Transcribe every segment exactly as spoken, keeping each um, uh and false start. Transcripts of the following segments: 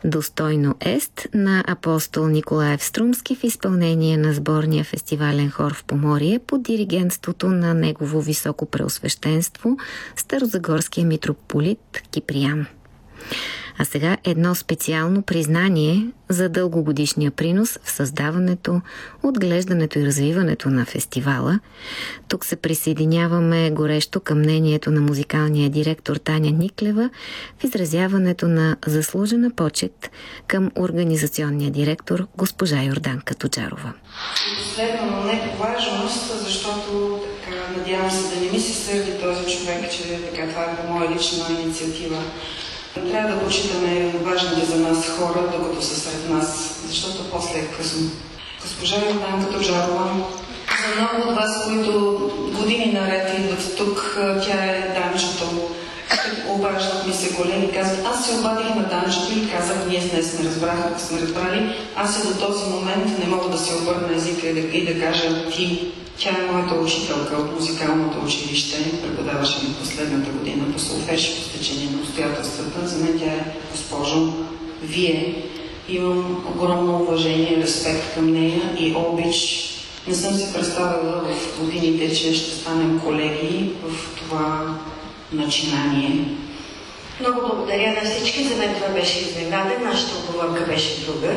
Достойно ест на Апостол Николаев Струмски в изпълнение на сборния фестивален хор в Поморие под диригентството на негово високо преосвещенство старозагорския митрополит Киприян. А сега едно специално признание за дългогодишния принос в създаването, отглеждането и развиването на фестивала. Тук се присъединяваме горещо към мнението на музикалния директор Таня Никлева в изразяването на заслужена почет към организационния директор госпожа Йорданка Тоджарова. Последно, но не по важност, защото така, надявам се да не ми се сърди този човек, че така, това е по моя лична инициатива. Трябва да почитаме важните за нас хора, докато са сред нас, защото после е късно. Госпожа Йорданка Тоджарова, за много от вас, които години наред идват тук, тя е Данчето. Обаждат ми се колеги, казват, аз се обадих на Данчето и казах, ние днес сме разбрали, сме разбрали, аз и до този момент не мога да се обърна езика и да, и да кажа ти. Тя е моята учителка от музикалното училище, преподаваше ми последната година по солфеж, по стечение на обстоятелствата. За мен тя е госпожо, вие. Имам огромно уважение, респект към нея и обич. Не съм си представила в годините, че ще станем колеги в това начинание. Много благодаря на всички. За мен това беше изненада. Нашата отговорка беше друга,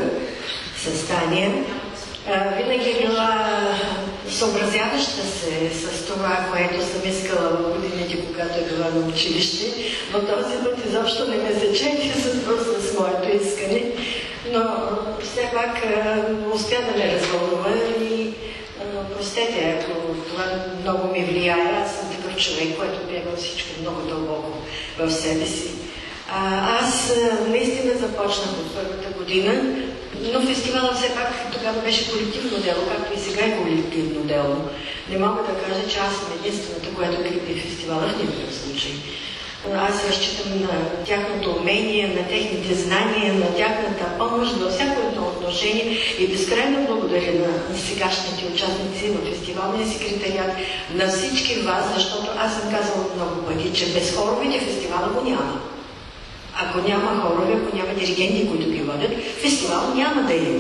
с Таня. Винаги е била съобразяваща се с това, което съм искала в годините, когато е била на училище. Но този път изобщо не ме зачети с моето искане. Но все пак успя да ме развълнува и простете, ако това много ми влияе. Аз съм такъв човек, който бяга всичко много дълбоко в себе си. А, аз наистина започнах от първата година, но фестивалът все пак тогава беше колективно дело, както и сега е колективно дело. Не мога да кажа, че аз съм единствената, която крепи фестивала в никакъв случай. Аз разчитам на тяхното умение, на техните знания, на тяхната помощ във всяко едно отношение и безкрайно благодаря на сегашните участници в фестивалния секретариат, на всички вас, защото аз съм казала много пъти, че без хоровите фестивала го няма. Ако няма хорове, ако няма диригенти, които ги водят, фестивал няма да има.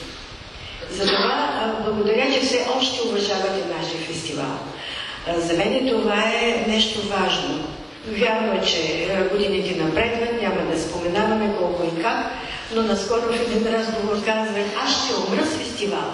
Затова благодаря, че все още уважавате нашия фестивал. За мен това е нещо важно. Вярно е, че годините напредват, няма да споменаваме колко и как, но наскоро в един разговор казвах, аз ще умра с фестивала.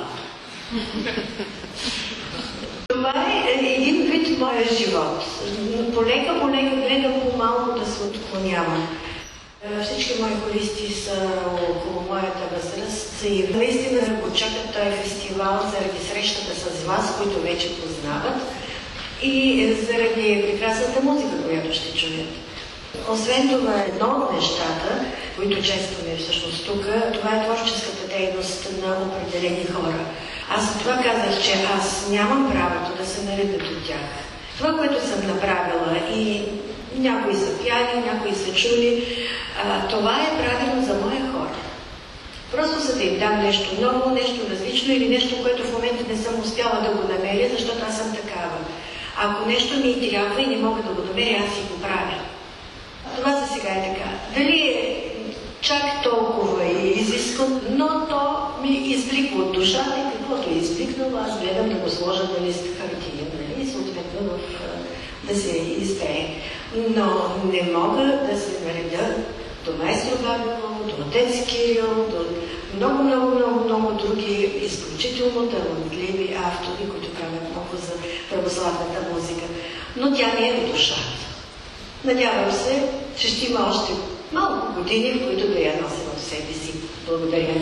Това е един вид моя живот. Полека, полека гледам по-малко да се отклонявам. Всички мои хористи са около моята възраст и наистина го чакат този фестивал заради срещата с вас, които вече познават и заради прекрасната музика, която ще чуят. Освен това, едно от нещата, които честваме всъщност тук, това е творческата дейност на определени хора. Аз за това казах, че аз нямам правото да се наредят от тях. Това, което съм направила и някои са пяли, някои са чули, а, това е правилно за моя хора. Просто са да им дам нещо ново, нещо различно или нещо, което в момента не съм успяла да го намеря, защото аз съм такава. Ако нещо ми трябва и не мога да го намеря, аз си го правя. Това за сега е така. Дали е чак толкова и изисквам, но то ми избликва от душата и каквото е избликнало, аз гледам да го сложа на лист хартия, нали, и съответно в, да се изпее. Но не мога да се наредя до майстор Бабико, до отец Кирил, до много, много, много, много други изключително талантливи автори, които правят много за православната музика. Но тя не е в душата. Надявам се, че ще има още малко години, в които да я нося в себе си. Благодаря.